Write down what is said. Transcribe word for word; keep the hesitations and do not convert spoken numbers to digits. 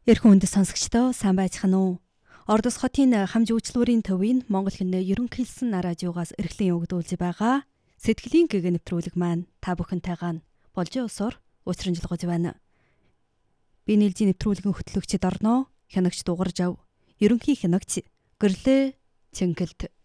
Эрхэн үндэс сонсогчдоо сайн байцгаана уу? Ордос хотын хамж үйлчлүүрийн төвийн Монгол хэлний ерөнхий хэлсэн радиогоос эрхлэн өгдүүлж байгаа сэтгэлийн гэг нэвтрүүлэг маань та бүхэнтэйгээ болж усаар өсрөнжлгож байна. Би нийлжийн нэвтрүүлгийн хөтлөгчд орноо хянагч дугарж ав. Ерөнхий хянагч Гэрлээ Цэнгэлт.